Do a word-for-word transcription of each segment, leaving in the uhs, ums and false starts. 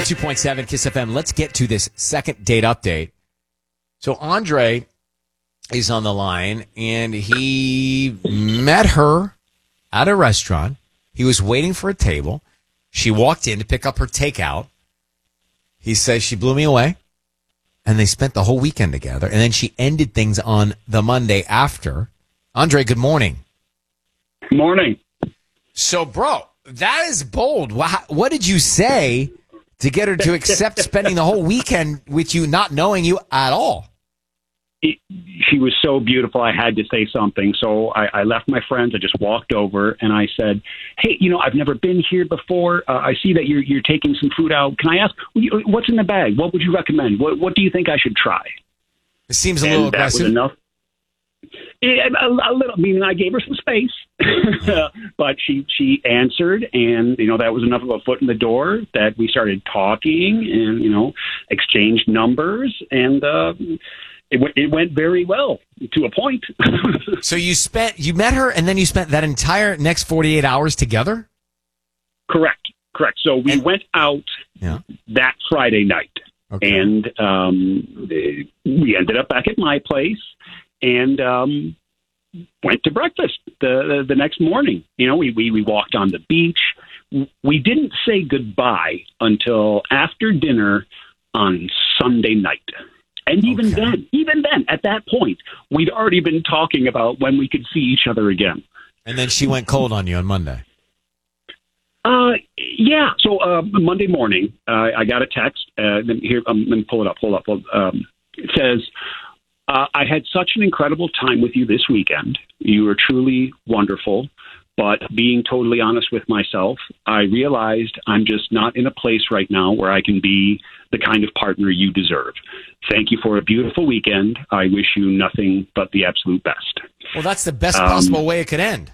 two point seven Kiss F M. Let's get to this second date update. So Andre is on the line, and he met her at a restaurant. He was waiting for a table. She walked in to pick up her takeout. He says she blew me away, and they spent the whole weekend together, and then she ended things on the Monday after. Andre, good morning. Morning. So, bro, that is bold. What, what did you say to get her to accept spending the whole weekend with you, not knowing you at all? It, she was so beautiful, I had to say something. So I, I left my friends. I just walked over and I said, hey, you know, I've never been here before. Uh, I see that you're, you're taking some food out. Can I ask, what's in the bag? What would you recommend? What, what do you think I should try? It seems a and little aggressive. That was enough. Yeah, a, a little. I mean, I gave her some space, but she she answered, and you know that was enough of a foot in the door that we started talking, and you know exchanged numbers, and uh, it went it went very well to a point. So you spent you met her, and then you spent that entire next forty-eight hours together. Correct, correct. So we and, went out yeah. that Friday night, okay. and um, we ended up back at my place. And um, went to breakfast the, the the next morning. You know, we, we, we walked on the beach. We didn't say goodbye until after dinner on Sunday night. And even okay. then, even then, at that point, we'd already been talking about when we could see each other again. And then she went cold on you on Monday. Uh, yeah. So uh, Monday morning, uh, I got a text. Uh, here, um, let me pull it up. Hold up. Um, it says, Uh, I had such an incredible time with you this weekend. You were truly wonderful. But being totally honest with myself, I realized I'm just not in a place right now where I can be the kind of partner you deserve. Thank you for a beautiful weekend. I wish you nothing but the absolute best. Well, that's the best Um, possible way it could end.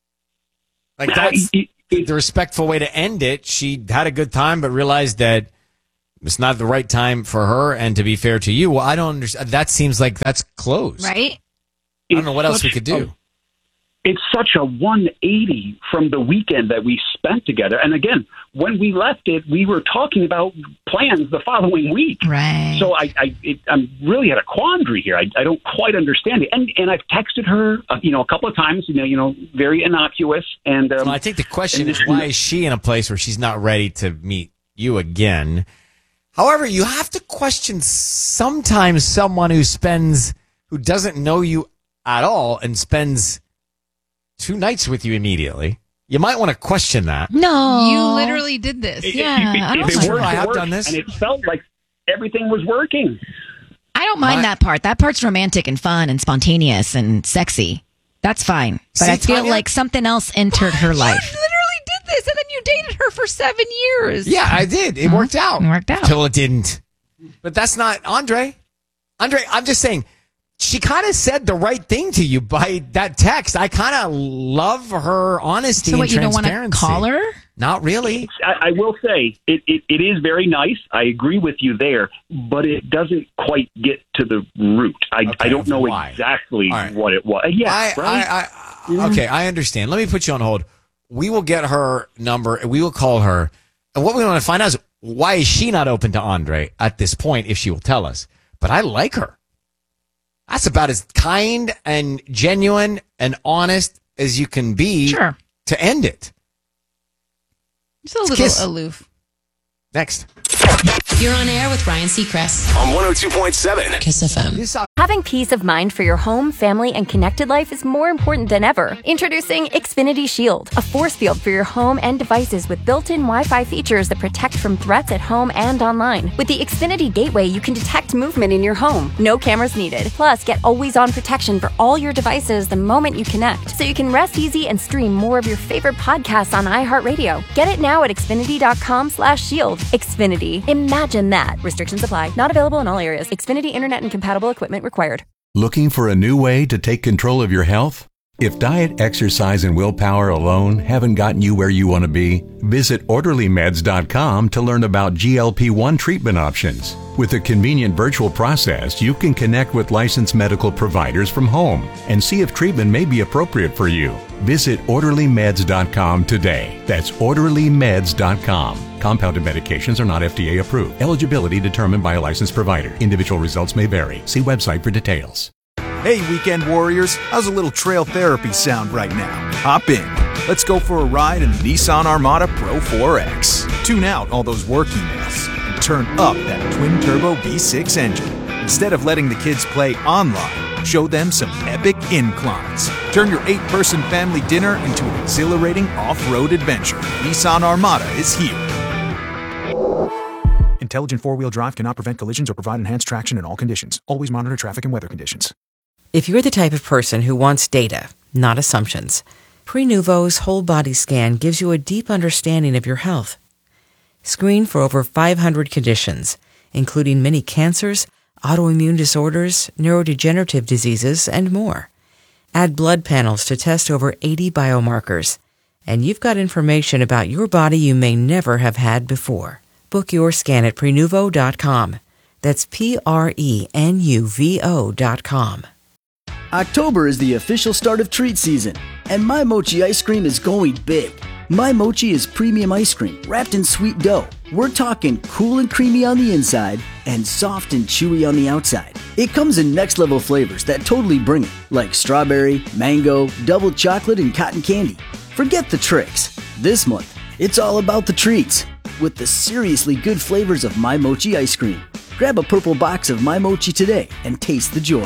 Like that's I, it, the respectful way to end it. She had a good time, but realized that it's not the right time for her, and to be fair to you, well, I don't understand. That seems like that's closed. Right? I don't know what else we could do. A, it's such a one eighty from the weekend that we spent together. And again, when we left it, we were talking about plans the following week. Right. So I, I, it, I'm really at a quandary here. I, I don't quite understand it. And and I've texted her, uh, you know, a couple of times. You know, you know, very innocuous. And um, well, I think the question is, why is she in a place where she's not ready to meet you again? However, you have to question sometimes someone who spends, who doesn't know you at all and spends two nights with you immediately. You might want to question that. No. You literally did this. It, Yeah, it, it, I don't it know. worked, I it have worked, done this. and it felt like everything was working. I don't mind My- that part. That part's romantic and fun and spontaneous and sexy. That's fine. But See, I feel Tanya? like something else entered her You life. literally did this, and then you dated her for seven years. Yeah, I did. It worked out. It worked out. Till it didn't. But that's not Andre. Andre, I'm just saying, she kind of said the right thing to you by that text. I kind of love her honesty So what, and you don't want transparency. to call her? Not really. I, I will say it, it, it is very nice. I agree with you there, but it doesn't quite get to the root. I, Okay, I don't know why? exactly All right. what it was. Yeah, I, right? I, I, okay, I understand. Let me put you on hold. We will get her number and we will call her. And what we want to find out is, why is she not open to Andre at this point, if she will tell us? But I like her. That's about as kind and genuine and honest as you can be Sure. to end it. Just a little Kiss. aloof. Next. You're on air with Ryan Seacrest On one oh two point seven. Kiss F M. This, uh, Having peace of mind for your home, family, and connected life is more important than ever. Introducing Xfinity Shield, a force field for your home and devices with built-in Wi-Fi features that protect from threats at home and online. With the Xfinity Gateway, you can detect movement in your home. No cameras needed. Plus, get always-on protection for all your devices the moment you connect, so you can rest easy and stream more of your favorite podcasts on iHeartRadio. Get it now at Xfinity.com slash shield. Xfinity. Imagine that. Restrictions apply. Not available in all areas. Xfinity Internet and compatible equipment required. Looking for a new way to take control of your health? If diet, exercise, and willpower alone haven't gotten you where you want to be, visit orderly meds dot com to learn about G L P one treatment options. With a convenient virtual process, you can connect with licensed medical providers from home and see if treatment may be appropriate for you. Visit orderly meds dot com today. That's orderly meds dot com. Compounded medications are not F D A approved. Eligibility determined by a licensed provider. Individual results may vary. See website for details. Hey, weekend warriors, how's a little trail therapy sound right now? Hop in. Let's go for a ride in the Nissan Armada Pro four X. Tune out all those work emails and turn up that twin-turbo V six engine. Instead of letting the kids play online, show them some epic inclines. Turn your eight-person family dinner into an exhilarating off-road adventure. Nissan Armada is here. Intelligent four-wheel drive cannot prevent collisions or provide enhanced traction in all conditions. Always monitor traffic and weather conditions. If you're the type of person who wants data, not assumptions, Prenuvo's whole body scan gives you a deep understanding of your health. Screen for over five hundred conditions, including many cancers, autoimmune disorders, neurodegenerative diseases, and more. Add blood panels to test over eighty biomarkers, and you've got information about your body you may never have had before. Book your scan at Prenuvo dot com. That's P R E N U V O dot com. October is the official start of treat season, and My Mochi ice cream is going big. My Mochi is premium ice cream wrapped in sweet dough. We're talking cool and creamy on the inside and soft and chewy on the outside. It comes in next level flavors that totally bring it, like strawberry, mango, double chocolate, and cotton candy. Forget the tricks. This month, it's all about the treats with the seriously good flavors of My Mochi ice cream. Grab a purple box of My Mochi today and taste the joy.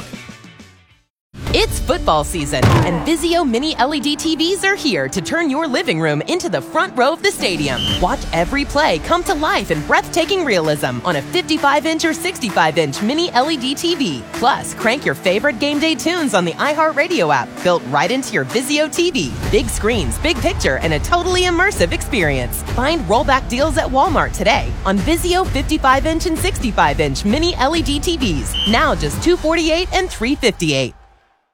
It's football season, and Vizio Mini L E D T Vs are here to turn your living room into the front row of the stadium. Watch every play come to life in breathtaking realism on a fifty-five inch or sixty-five inch Mini L E D T V. Plus, crank your favorite game day tunes on the iHeartRadio app, built right into your Vizio T V. Big screens, big picture, and a totally immersive experience. Find rollback deals at Walmart today on Vizio fifty-five inch and sixty-five inch Mini L E D T Vs. Now just two hundred forty-eight dollars and three hundred fifty-eight dollars.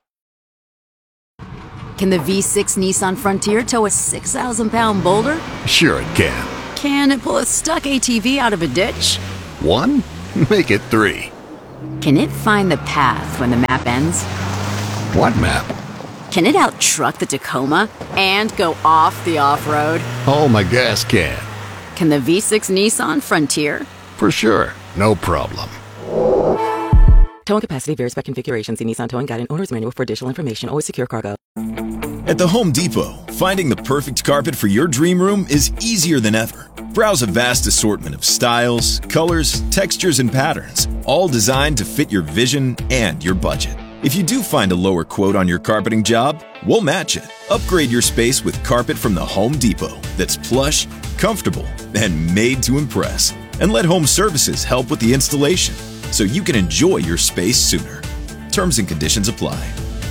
Can the V six Nissan Frontier tow a six thousand pound boulder? Sure it can. Can it pull a stuck A T V out of a ditch? One? Make it three. Can it find the path when the map ends? What map? Can it out-truck the Tacoma and go off the off-road? Oh, my gas can. Can the V six Nissan Frontier? For sure. No problem. Towing capacity varies by configuration. See Nissan Towing Guide and Owner's Manual for additional information. Always secure cargo. At the Home Depot, finding the perfect carpet for your dream room is easier than ever. Browse a vast assortment of styles, colors, textures, and patterns, all designed to fit your vision and your budget. If you do find a lower quote on your carpeting job, we'll match it. Upgrade your space with carpet from the Home Depot that's plush, comfortable, and made to impress. And let Home Services help with the installation, so you can enjoy your space sooner. Terms and conditions apply.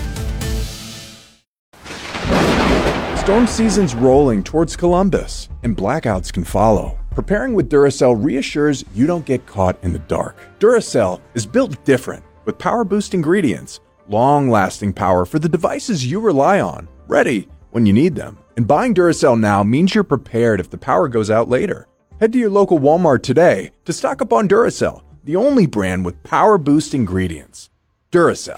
Storm season's rolling towards Columbus, and blackouts can follow. Preparing with Duracell reassures you don't get caught in the dark. Duracell is built different, with power-boost ingredients, long-lasting power for the devices you rely on, ready when you need them. And buying Duracell now means you're prepared if the power goes out later. Head to your local Walmart today to stock up on Duracell, the only brand with power-boost ingredients. Duracell.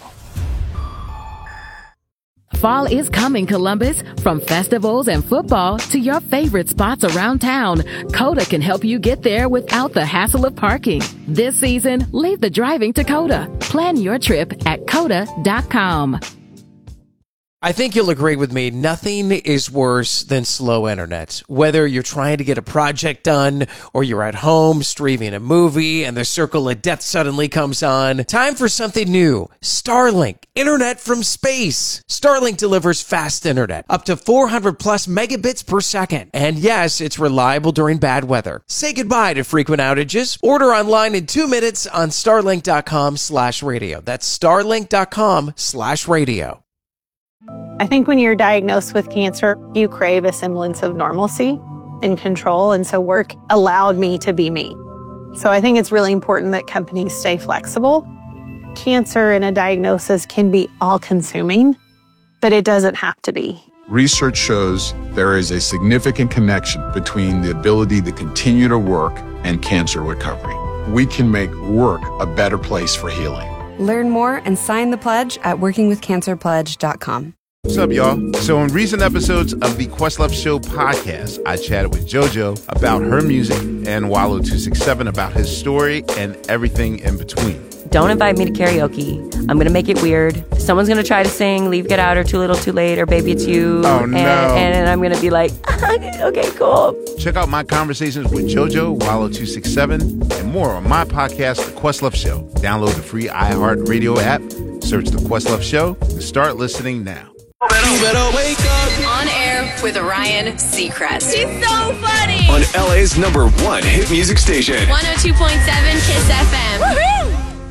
Fall is coming, Columbus. From festivals and football to your favorite spots around town, Coda can help you get there without the hassle of parking. This season, leave the driving to Coda. Plan your trip at coda dot com. I think you'll agree with me. Nothing is worse than slow internet. Whether you're trying to get a project done or you're at home streaming a movie and the circle of death suddenly comes on. Time for something new. Starlink. Internet from space. Starlink delivers fast internet. Up to four hundred plus megabits per second. And yes, it's reliable during bad weather. Say goodbye to frequent outages. Order online in two minutes on starlink dot com slash radio. That's starlink dot com slash radio. I think when you're diagnosed with cancer, you crave a semblance of normalcy and control. And so work allowed me to be me. So I think it's really important that companies stay flexible. Cancer and a diagnosis can be all-consuming. but it doesn't have to be. Research shows there is a significant connection between the ability to continue to work and cancer recovery. We can make work a better place for healing. Learn more and sign the pledge at working with cancer pledge dot com. What's up, y'all? So in recent episodes of the Questlove Show podcast, I chatted with JoJo about her music and Wallow two sixty-seven about his story and everything in between. Don't invite me to karaoke. I'm going to make it weird. Someone's going to try to sing Leave, Get Out, or Too Little, Too Late, or Baby It's You. Oh, no. And, and I'm going to be like, okay, cool. Check out my conversations with JoJo, Wallow two sixty-seven, and more on my podcast, The Questlove Show. Download the free iHeartRadio app, search The Questlove Show, and start listening now. You better wake up. On air with Ryan Seacrest. He's so funny. On L A's number one hit music station. one oh two point seven Kiss F M. Woohoo!